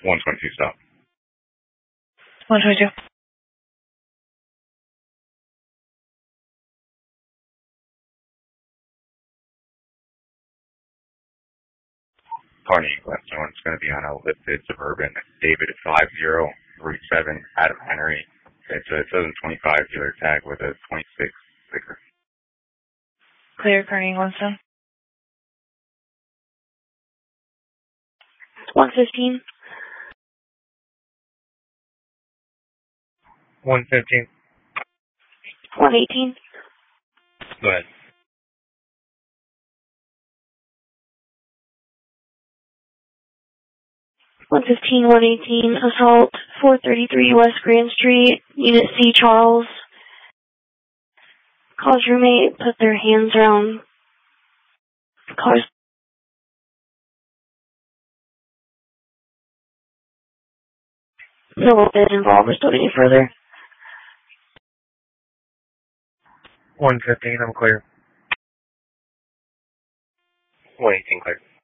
122 stop. 122. Carney left on. It's going to be on a lifted Suburban. David 5037 Adam Henry. It's a 2025 dealer tag with a 26 sticker. Clear, Carney, Winston. 115. 115. 118. Go ahead. 115, 118, assault, 433 West Grand Street, Unit C, Charles. Cause roommate put their hands around cars. No one is involved. We're still getting further. 115, I'm clear. 118 clear.